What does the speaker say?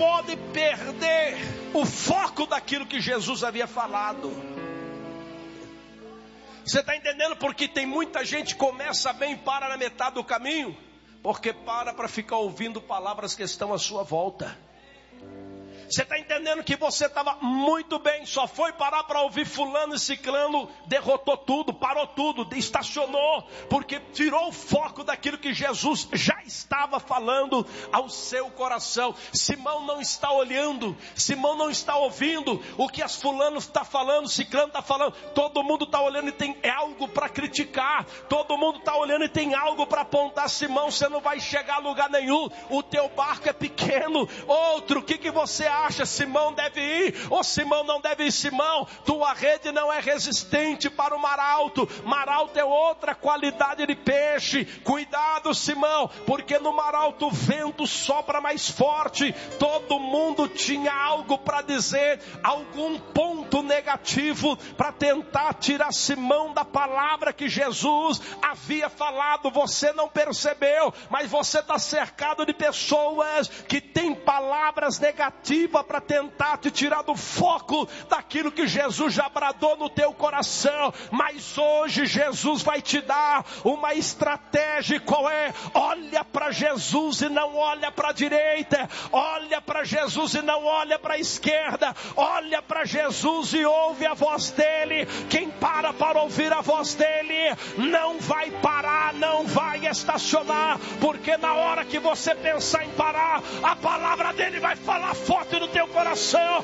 pode perder o foco daquilo que Jesus havia falado. Você está entendendo? Porque tem muita gente que começa bem e para na metade do caminho, porque para ficar ouvindo palavras que estão à sua volta. Você está entendendo que você estava muito bem, só foi parar para ouvir fulano e ciclano, derrotou tudo, parou tudo, estacionou, porque tirou o foco daquilo que Jesus já estava falando ao seu coração. Simão não está olhando, Simão não está ouvindo o que as fulanos está falando, ciclano está falando. Todo mundo está olhando e tem algo para criticar, todo mundo está olhando e tem algo para apontar. Simão, você não vai chegar a lugar nenhum, o teu barco é pequeno. Outro, o que você acha? Simão deve ir ou Simão não deve ir? Simão, tua rede não é resistente para o mar alto. Mar alto é outra qualidade de peixe. Cuidado, Simão, porque no mar alto o vento sopra mais forte. Todo mundo tinha algo para dizer, algum ponto negativo para tentar tirar Simão da palavra que Jesus havia falado. Você não percebeu, mas você está cercado de pessoas que têm palavras negativas para tentar te tirar do foco daquilo que Jesus já bradou no teu coração. Mas hoje Jesus vai te dar uma estratégia. Qual é? Olha para Jesus e não olha para a direita, olha para Jesus e não olha para a esquerda, olha para Jesus e ouve a voz dele. Quem para ouvir a voz dele não vai parar, não vai estacionar, porque na hora que você pensar em parar, a palavra dele vai falar forte no teu coração.